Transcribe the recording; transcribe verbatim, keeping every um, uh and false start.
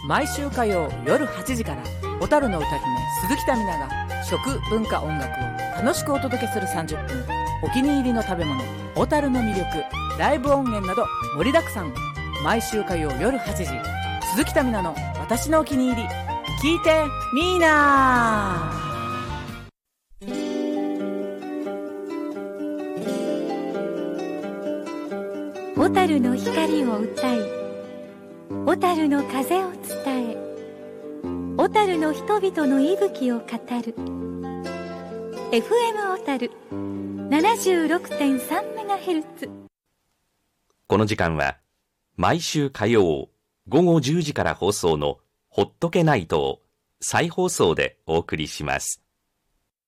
毎週火曜夜はちじから小樽の歌姫鈴木民奈が食文化音楽を楽しくお届けするさんじゅっぷん。お気に入りの食べ物、小樽の魅力、ライブ音源など盛りだくさん。毎週火曜夜はちじ、鈴木民奈の私のお気に入り、聞いてみーなー。 小樽の光を歌い、小樽の風を伝え、小樽の人々の息吹を語る エフエム 小樽 ななじゅうろくてんさんメガヘルツ。 この時間は毎週火曜午後じゅうじから放送のほっとけナイトを再放送でお送りします。